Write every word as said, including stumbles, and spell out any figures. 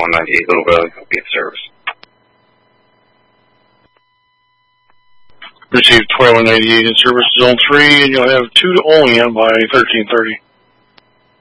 one ninety-eight Little Valley. I'll be in service. Received twenty-one ninety-eight in service zone three, and you'll have two to Olean by thirteen thirty.